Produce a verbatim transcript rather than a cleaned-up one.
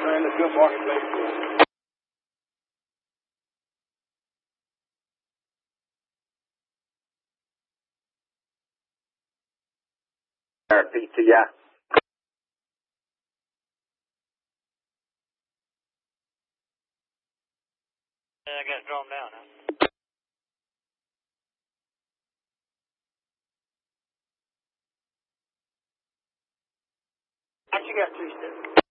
in the field marketplace. P T I. Yeah, I got it drawn down, huh? What you got three steps?